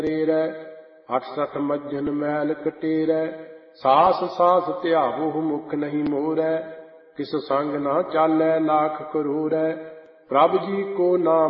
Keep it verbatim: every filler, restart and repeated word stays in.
ਰੇਰੈ। ਅਠ ਸਠ ਮੱਝਨ ਮੈਲ ਕਟੇਰੈ। ਸਾਸ ਸਾਸ ਧਿਆਵੋ ਮੁਖ ਨਹੀਂ ਮੋਰੈ। ਕਿਸ ਸੰਗ ਨਾ ਚਾਲੈ ਲਾਖ ਕਰੋੜੈ। ਪ੍ਰਭ ਜੀ ਕੋ ਨਾਮ